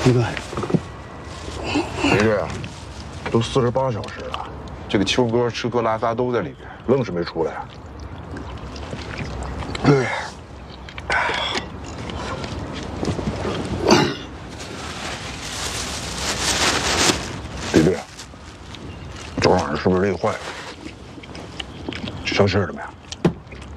李哥， 李律，都48小时了，这个秋哥吃喝拉撒都在里边，愣是没出来。对。李律，昨晚上是不是累坏了？上气儿了没有？